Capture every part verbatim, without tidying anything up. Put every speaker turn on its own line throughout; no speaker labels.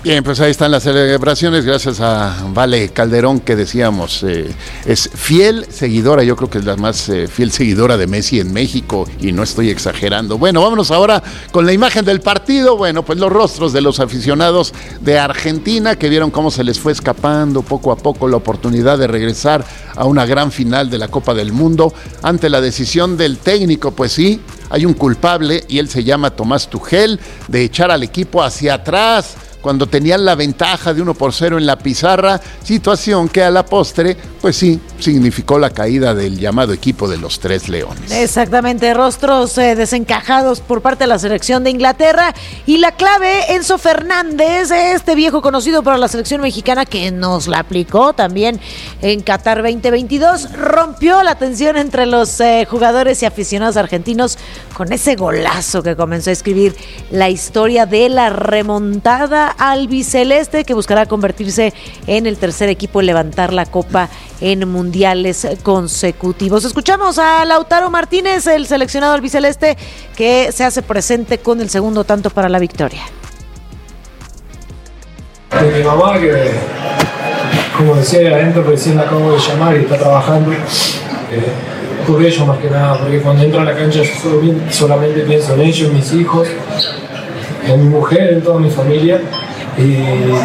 Bien, pues ahí están las celebraciones, gracias a Vale Calderón, que decíamos, eh, es fiel seguidora, yo creo que es la más eh, fiel seguidora de Messi en México, y no estoy exagerando. Bueno, vámonos ahora con la imagen del partido. Bueno, pues los rostros de los aficionados de Argentina, que vieron cómo se les fue escapando poco a poco la oportunidad de regresar a una gran final de la Copa del Mundo, ante la decisión del técnico. Pues sí, hay un culpable, y él se llama Tomás Tuchel, de echar al equipo hacia atrás cuando tenían la ventaja de uno por cero en la pizarra, situación que a la postre, pues sí, significó la caída del llamado equipo de los Tres Leones.
Exactamente, rostros eh, desencajados por parte de la selección de Inglaterra, y la clave, Enzo Fernández, este viejo conocido para la selección mexicana que nos la aplicó también en Qatar veinte veintidós, rompió la tensión entre los eh, jugadores y aficionados argentinos con ese golazo que comenzó a escribir la historia de la remontada albiceleste, que buscará convertirse en el tercer equipo en levantar la copa en mundiales consecutivos. Escuchamos a Lautaro Martínez, el seleccionado albiceleste, que se hace presente con el segundo tanto para la victoria.
De mi mamá, que como decía adentro, recién la acabo de llamar y está trabajando, eh, por ellos más que nada, porque cuando entro a la cancha yo solo, solamente pienso en ellos, en mis hijos, en mi mujer, en toda mi familia, y,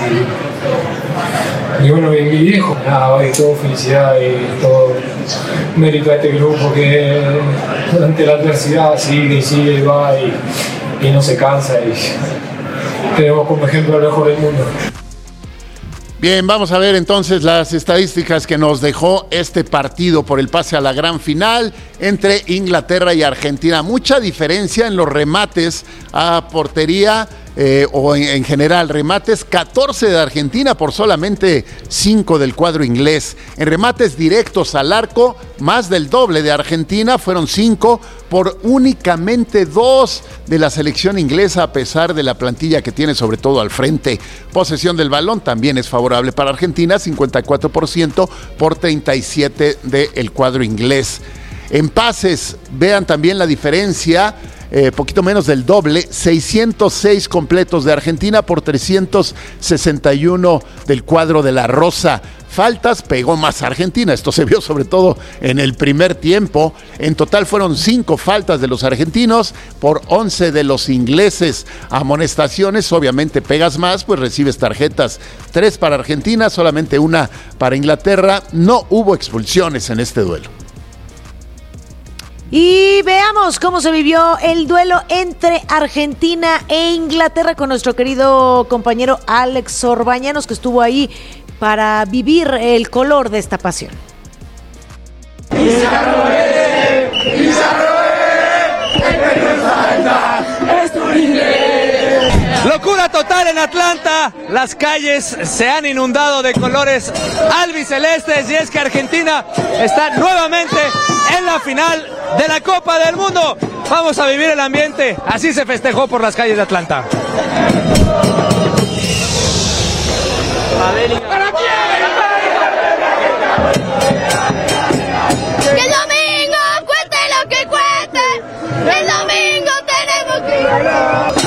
y bueno, mi, mi viejo, nada, hoy todo felicidad y todo mérito a este grupo que ante la adversidad sigue y sigue y va y, y no se cansa, y tenemos como ejemplo al mejor del mundo.
Bien, vamos a ver entonces las estadísticas que nos dejó este partido por el pase a la gran final entre Inglaterra y Argentina. Mucha diferencia en los remates a portería, eh, o en, en general remates, catorce de Argentina por solamente cinco del cuadro inglés. En remates directos al arco, más del doble de Argentina, fueron cinco por únicamente dos de la selección inglesa, a pesar de la plantilla que tiene, sobre todo al frente. Posesión del balón también es favorable para Argentina, cincuenta y cuatro por ciento por treinta y siete del cuadro inglés. En pases, vean también la diferencia, eh, poquito menos del doble, seiscientos seis completos de Argentina por trescientos sesenta y uno del cuadro de la Rosa. Faltas, pegó más Argentina, esto se vio sobre todo en el primer tiempo. En total fueron cinco faltas de los argentinos por once de los ingleses. Amonestaciones, obviamente pegas más, pues recibes tarjetas, tres para Argentina, solamente una para Inglaterra. No hubo expulsiones en este duelo.
Y veamos cómo se vivió el duelo entre Argentina e Inglaterra con nuestro querido compañero Alex Orbañanos, que estuvo ahí para vivir el color de esta pasión.
Locura total en Atlanta, las calles se han inundado de colores albicelestes, y es que Argentina está nuevamente en la final de la Copa del Mundo. Vamos a vivir el ambiente, así se festejó por las calles de Atlanta.